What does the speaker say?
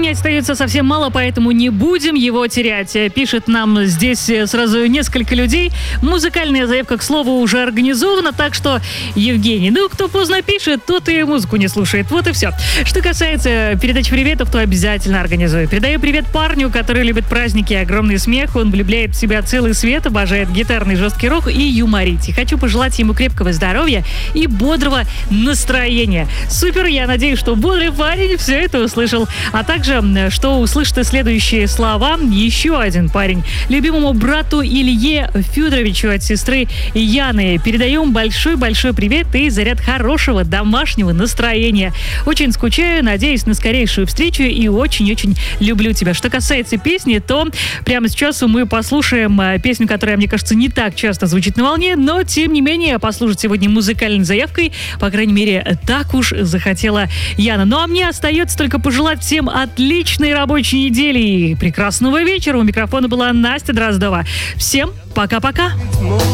Времени остается совсем мало, поэтому не будем его терять. Пишет нам здесь сразу несколько людей. Музыкальная заявка, к слову, уже организована, так что, Евгений, кто поздно пишет, тот и музыку не слушает. Вот и все. Что касается передачи приветов, то обязательно организую. Передаю привет парню, который любит праздники и огромный смех. Он влюбляет в себя целый свет, обожает гитарный жесткий рок и юморить. И хочу пожелать ему крепкого здоровья и бодрого настроения. Супер, я надеюсь, что бодрый парень все это услышал. А также, что услышите следующие слова. Еще один парень. Любимому брату Илье Федоровичу от сестры Яны передаем большой-большой привет и заряд хорошего домашнего настроения. Очень скучаю, надеюсь на скорейшую встречу и очень-очень люблю тебя. Что касается песни, то прямо сейчас мы послушаем песню, которая, мне кажется, не так часто звучит на волне, но, тем не менее, послушать сегодня музыкальной заявкой, по крайней мере, так уж захотела Яна. Ну, а мне остается только пожелать всем отличной рабочей недели и прекрасного вечера. У микрофона была Настя Дроздова. Всем пока-пока!